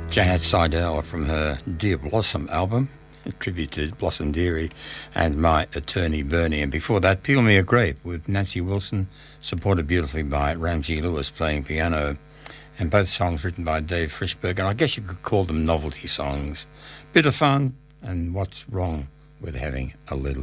Janet Seidel from her Dear Blossom album, a tribute to Blossom Dearie and My Attorney Bernie. And before that, Peel Me a Grape with Nancy Wilson, supported beautifully by Ramsey Lewis playing piano. And both songs written by Dave Frischberg. And I guess you could call them novelty songs. Bit of fun, and what's wrong with having a little